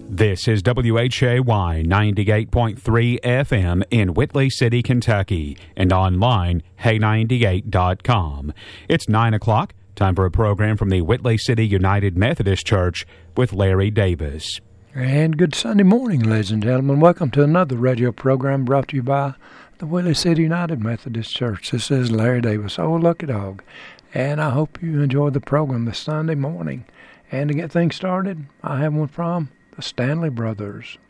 This is WHAY 98.3 FM in Whitley City, Kentucky, and online, hay98.com. It's 9 o'clock, time for a program from the Whitley City United Methodist Church with Larry Davis. And good Sunday morning, ladies and gentlemen. Welcome to another radio program brought to you by the Whitley City United Methodist Church. This is Larry Davis, old lucky dog, and I hope you enjoyed the program this Sunday morning. And to get things started, I have one from the Stanley Brothers.